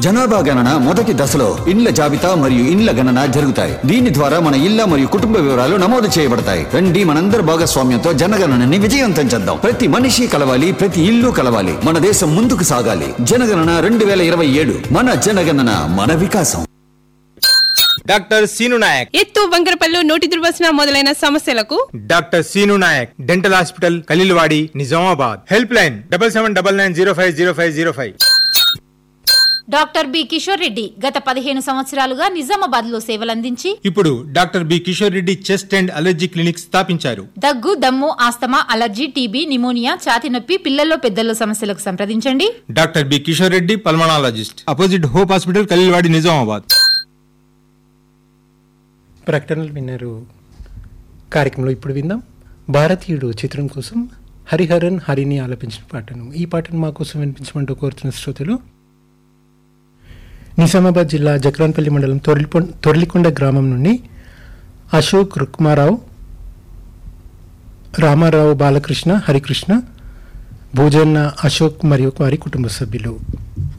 జనాభా గణన మొదటి దశలో ఇండ్ల జాబితా మరియు ఇండ్ల గణన జరుగుతాయి. దీని ద్వారా మన ఇళ్ల మరియు కుటుంబ వివరాలు నమోదు చేయబడతాయి. రండి, మనందరి భాగస్వామ్యంతో జనగణనని విజయవంతం చేద్దాం. ప్రతి మనిషి కలవాలి, ప్రతి ఇల్లు కలవాలి. మన దేశం ముందుకు సాగాలి. జనగణన 2027. మన జనగణన, మన వికాసం. డాక్టర్ సీను నాయక్ ఎత్తు, వంకరపల్లు, నోటి దుర్వాసన మొదలైన సమస్యలకు doctor scene Naik dental hospital, Khaleelwadi, Nizamabad. Help line 7799050505. Doctor B Kishore Reddy గత 15 సంవత్సరాలుగా నిజామాబాద్ లో సేవలందించి ఇప్పుడు doctor B Kishore Reddy chest and allergy clinic స్థాపించారు. దగ్గు, దమ్ము, ఆస్తమా, అలర్జీ, టీబీ, నిమోనియా, ఛాతీ నొప్పి, పిల్లల్లో పెద్దల్లో సమస్యలకు సంప్రదించండి. Doctor B Kishore Reddy pulmonologist, opposite hope hospital, Khaleelwadi, Nizamabad. ప్రకటనలు విన్నారు. కార్యక్రమంలో ఇప్పుడు విందాం భారతీయుడు చిత్రం కోసం హరిహరన్ హరిని ఆలపించిన పాటను. ఈ పాటను మా కోసం వినిపించమంటూ కోరుతున్న శ్రోతలు నిజామాబాద్ జిల్లా జక్రాన్పల్లి మండలం తొర్లికొండ గ్రామం నుండి అశోక్, రుక్మారావు, రామారావు, బాలకృష్ణ, హరికృష్ణ, భోజన్న, అశోక్ మరియు వారి కుటుంబ సభ్యులు.